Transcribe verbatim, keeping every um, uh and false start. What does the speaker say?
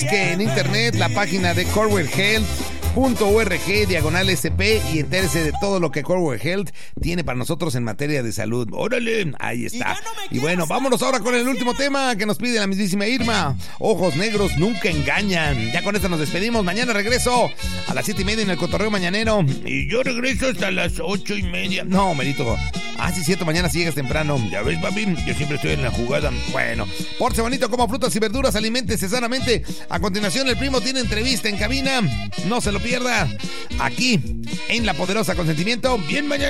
Que en internet la página de corewell health punto org diagonal S P y entérese de todo lo que Corewell Health tiene para nosotros en materia de salud. ¡Órale! Ahí está. Y, y bueno, vámonos ahora con el último tema que nos pide la mismísima Irma. Ojos negros nunca engañan. Ya con esto nos despedimos. Mañana regreso a las siete y media en el Cotorreo Mañanero. Y yo regreso hasta las ocho y media. No, merito. Ah, sí, cierto, mañana si llegas temprano. Ya ves, papi, yo siempre estoy en la jugada. Bueno, pórtese bonito, coma frutas y verduras, aliméntese sanamente. A continuación, el primo tiene entrevista en cabina. No se lo pierda. Aquí, en La Poderosa Consentimiento. Bien, mañana.